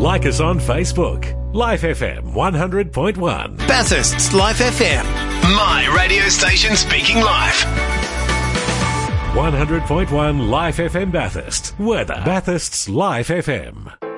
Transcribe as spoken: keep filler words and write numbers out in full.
Like us on Facebook. Life F M one hundred point one. Bathurst's Life F M. My radio station speaking live. one hundred point one Life F M Bathurst. Weather. Bathurst's Life F M.